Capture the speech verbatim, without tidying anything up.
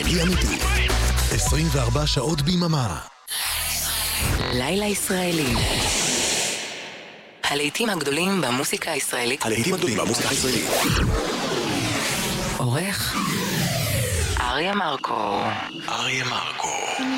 ישראלי אמיתי. עשרים וארבע שעות ביממה. לילה ישראלי. הלהיטים הגדולים במוסיקה הישראלית. הלהיטים הגדולים במוסיקה הישראלית. עורך אריה מרקו. אריה מרקו.